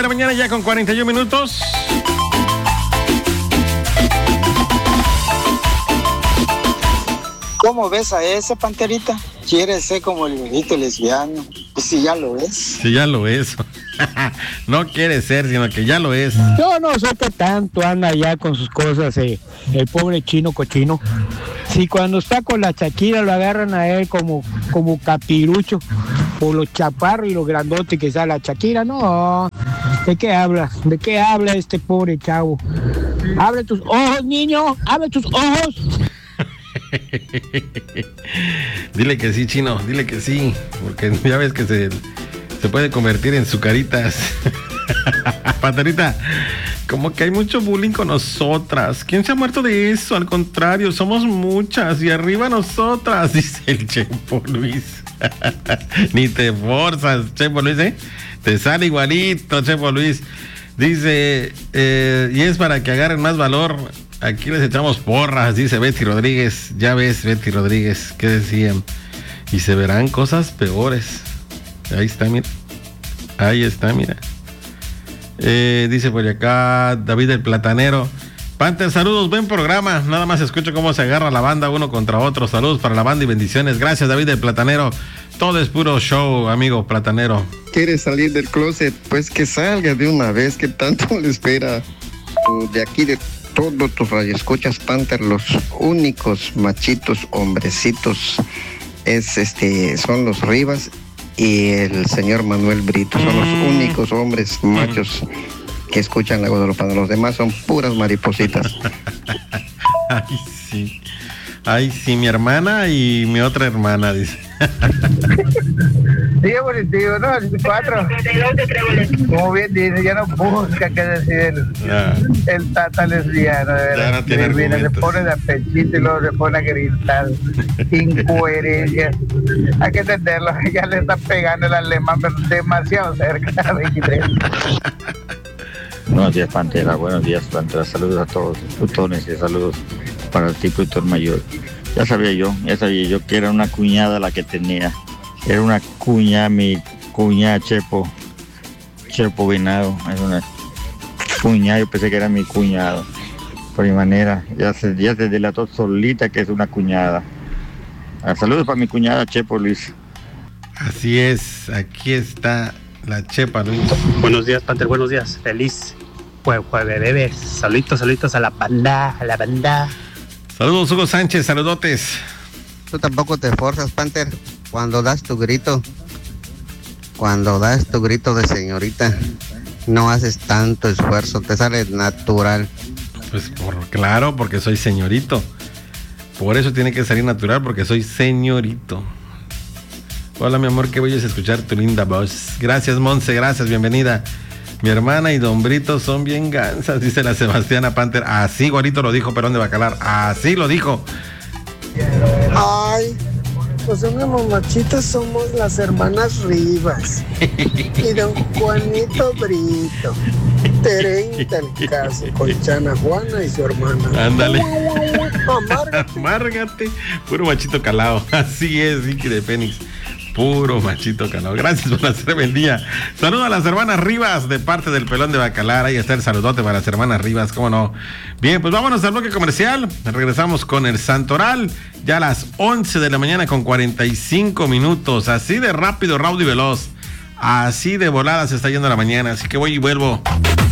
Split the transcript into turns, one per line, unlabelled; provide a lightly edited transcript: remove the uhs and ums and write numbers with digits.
la mañana ya con 41 minutos.
¿Cómo ves a ese, Panterita? ¿Quiere ser como el bonito lesbiano? Pues si ya lo es.
Si ya lo es. No quiere ser, sino que ya lo es.
Yo no sé qué tanto anda ya con sus cosas, el pobre chino cochino. Si cuando está con la Shakira lo agarran a él como capirucho, por los chaparros y los grandotes que sale la Shakira, no. ¿De qué habla? ¿De qué habla este pobre chavo? Abre tus ojos, niño, abre tus ojos.
Dile que sí, chino, dile que sí, porque ya ves que se puede convertir en sucaritas. Panterita, como que hay mucho bullying con nosotras. ¿Quién se ha muerto de eso? Al contrario, somos muchas y arriba nosotras, dice el Chepo Luis. Ni te forzas, Chepo Luis, ¿eh? Te sale igualito, Chepo Luis. Dice, y es para que agarren más valor. Aquí les echamos porras, dice Betty Rodríguez. Ya ves, Betty Rodríguez, ¿qué decían? Y se verán cosas peores. Ahí está, mira. Ahí está, mira. Dice por acá David el Platanero. Panther, saludos, buen programa. Nada más escucho cómo se agarra la banda uno contra otro. Saludos para la banda y bendiciones. Gracias, David el Platanero. Todo es puro show, amigo Platanero.
¿Quieres salir del closet? Pues que salga de una vez, que tanto le espera. De aquí, de todos tus radioescuchas, Panther, los únicos machitos, hombrecitos, son los Rivas y el señor Manuel Brito. Son los únicos hombres machos que escuchan la Guadalupana. Los demás son puras maripositas.
Ay, sí. Ay, sí, mi hermana y mi otra hermana, dice.
Sí, positivo, ¿no? El 4. Como bien dice, ya no busca qué decir el tata lesbiano.
Ya no tiene
se pone de apechito y luego se pone a gritar. Incoherencia. Hay que entenderlo, ya le está pegando el alemán, pero demasiado cerca. 23.
Buenos días, Pantera. Buenos días, Pantera. Saludos a todos los putones y saludos para el tipo y mayor. Ya sabía yo que era una cuñada la que tenía. Era una cuñada, mi cuñada Chepo Venado. Es una cuñada, yo pensé que era mi cuñado. Por mi manera, ya se delató solita que es una cuñada. Saludos para mi cuñada Chepo Luis.
Así es, aquí está la Chepa Luis.
Buenos días, Panther, buenos días. Feliz jueves, bebés. Saluditos a la banda,
Saludos, Hugo Sánchez, saludotes.
Tú tampoco te esforzas, Panther, cuando das tu grito de señorita, no haces tanto esfuerzo, te sale natural.
Pues claro, porque soy señorito. Por eso tiene que salir natural, porque soy señorito. Hola, mi amor, qué bello es escuchar tu linda voz. Gracias, Monse, gracias, bienvenida. Mi hermana y Don Brito son bien gansas, dice la Sebastiana Panther. Así, igualito lo dijo Perón de Bacalar. Así lo dijo.
Ay, pues unos machitas somos las hermanas Rivas. Y don Juanito Brito. 30 el caso con Chana Juana y su hermana.
Ándale.
Amárgate.
Amárgate. Puro machito calado. Así es, Vicky de Fénix. Puro machito calado. Gracias por hacerme el día. Saludos a las hermanas Rivas de parte del Pelón de Bacalar. Ahí está el saludote para las hermanas Rivas, cómo no. Bien, pues vámonos al bloque comercial. Regresamos con el Santoral. Ya a las 11 de la mañana con 45 minutos. Así de rápido, raudo y veloz. Así de volada se está yendo la mañana. Así que voy y vuelvo.